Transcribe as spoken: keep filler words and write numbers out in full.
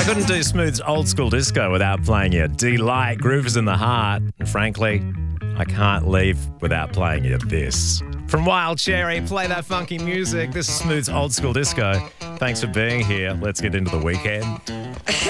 couldn't do Smooth's Old School Disco without playing you Delight, Groove is in the Heart. And frankly, I can't leave without playing you this. From Wild Cherry, play that funky music. This is Smooth's Old School Disco. Thanks for being here. Let's get into the weekend.